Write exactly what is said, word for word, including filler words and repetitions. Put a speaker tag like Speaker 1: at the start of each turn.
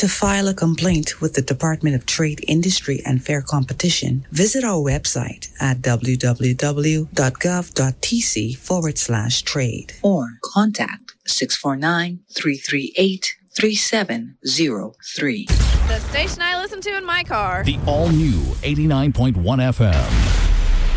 Speaker 1: To file a complaint with the Department of Trade, Industry, and Fair Competition, visit our website at www.gov.tc forward slash trade or contact six four nine, three three eight, three seven zero three.
Speaker 2: The station I listen to in my car.
Speaker 3: The all-new eighty-nine point one F M.